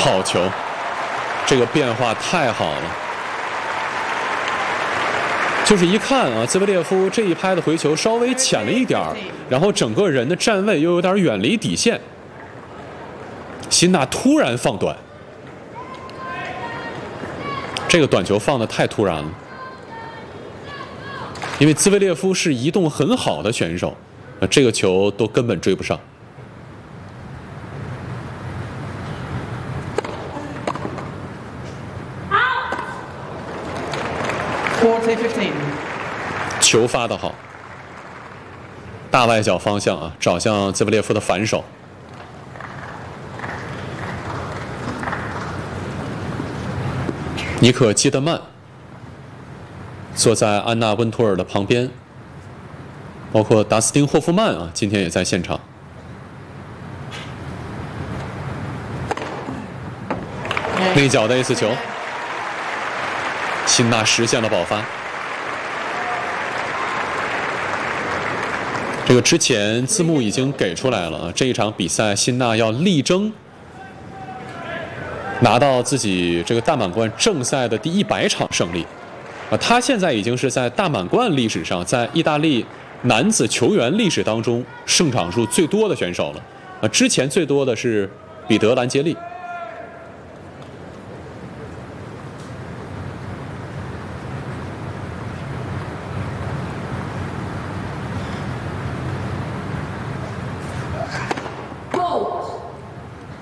好球，这个变化太好了。就是一看啊，兹维列夫这一拍的回球稍微浅了一点儿，然后整个人的站位又有点远离底线。辛纳突然放短，这个短球放得太突然了，因为兹维列夫是移动很好的选手，这个球都根本追不上。球发得好，大外角方向啊，找向兹维列夫的反手。尼可基德曼坐在安娜温图尔的旁边，包括达斯汀霍夫曼啊，今天也在现场。内角的 ace 球，辛纳实现了爆发。这个之前字幕已经给出来了啊，这一场比赛辛纳要力争拿到自己这个大满贯正赛的第100场胜利，他现在已经是在大满贯历史上，在意大利男子球员历史当中胜场数最多的选手了，之前最多的是彼得兰杰利。